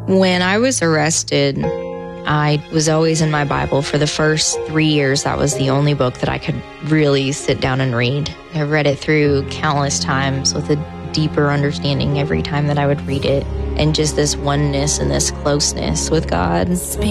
When I was arrested, I was always in my Bible. For the first 3 years, that was the only book that I could really sit down and read. I read it through countless times with a deeper understanding every time that I would read it, and just this oneness and this closeness with God.